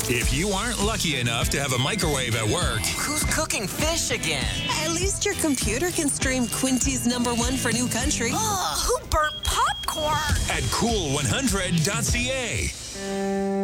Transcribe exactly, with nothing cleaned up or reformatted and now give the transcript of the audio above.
If you aren't lucky enough to have a microwave at work, Who's cooking fish again? At least your computer can stream Quincy's number one for new country. Ugh, who burnt popcorn? at cool one hundred dot c a.